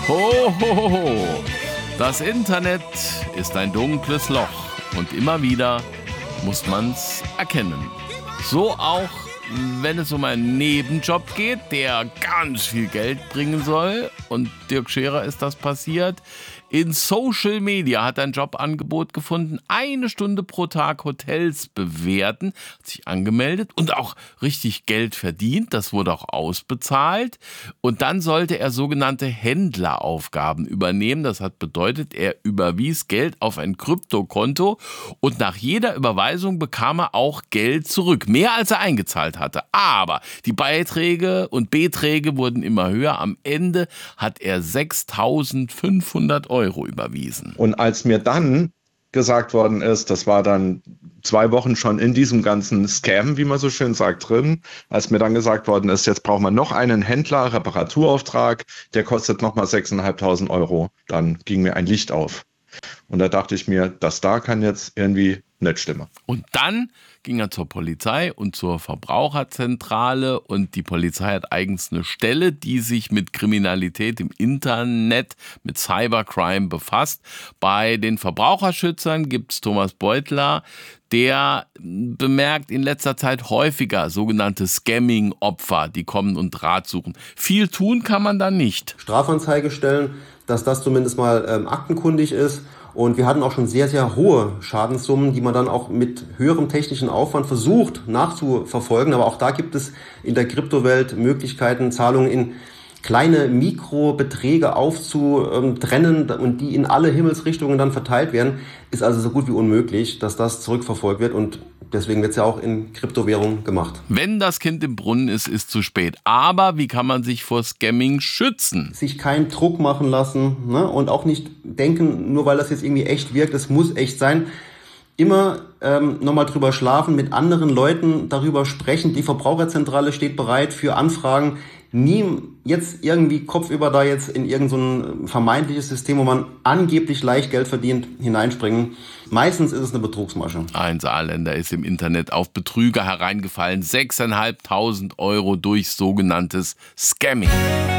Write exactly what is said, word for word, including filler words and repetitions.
Ho, ho, ho, ho. Das Internet ist ein dunkles Loch und immer wieder muss man's erkennen. So auch, wenn es um einen Nebenjob geht, der ganz viel Geld bringen soll. Und Dirk Scherer ist das passiert. In Social Media hat er ein Jobangebot gefunden. Eine Stunde pro Tag Hotels bewerten. Hat sich angemeldet und auch richtig Geld verdient. Das wurde auch ausbezahlt. Und dann sollte er sogenannte Händleraufgaben übernehmen. Das hat bedeutet, er überwies Geld auf ein Kryptokonto. Und nach jeder Überweisung bekam er auch Geld zurück. Mehr als er eingezahlt hatte. Aber die Beiträge und Beträge wurden immer höher. Am Ende hat er sechstausendfünfhundert Euro überwiesen. Und als mir dann gesagt worden ist, das war dann zwei Wochen schon in diesem ganzen Scam, wie man so schön sagt, drin, als mir dann gesagt worden ist, jetzt braucht man noch einen Händler, Reparaturauftrag, der kostet nochmal sechstausendfünfhundert Euro, dann ging mir ein Licht auf. Und da dachte ich mir, das da kann jetzt irgendwie nicht stimmen. Und dann ging er zur Polizei und zur Verbraucherzentrale und die Polizei hat eigens eine Stelle, die sich mit Kriminalität im Internet, mit Cybercrime befasst. Bei den Verbraucherschützern gibt es Thomas Beutler, der bemerkt in letzter Zeit häufiger sogenannte Scamming-Opfer, die kommen und Rat suchen. Viel tun kann man da nicht. Strafanzeige stellen, dass das zumindest mal ähm, aktenkundig ist. Und wir hatten auch schon sehr, sehr hohe Schadenssummen, die man dann auch mit höherem technischen Aufwand versucht nachzuverfolgen. Aber auch da gibt es in der Kryptowelt Möglichkeiten, Zahlungen in kleine Mikrobeträge aufzutrennen und die in alle Himmelsrichtungen dann verteilt werden. Ist also so gut wie unmöglich, dass das zurückverfolgt wird. Und deswegen wird es ja auch in Kryptowährungen gemacht. Wenn das Kind im Brunnen ist, ist zu spät. Aber wie kann man sich vor Scamming schützen? Sich keinen Druck machen lassen, ne? Und auch nicht denken, nur weil das jetzt irgendwie echt wirkt, es muss echt sein. Immer ähm, nochmal drüber schlafen, mit anderen Leuten darüber sprechen. Die Verbraucherzentrale steht bereit für Anfragen. Nie jetzt irgendwie kopfüber da jetzt in irgend so ein vermeintliches System, wo man angeblich leicht Geld verdient, hineinspringen. Meistens ist es eine Betrugsmasche. Ein Saarländer ist im Internet auf Betrüger hereingefallen. sechstausendfünfhundert Euro durch sogenanntes Scamming.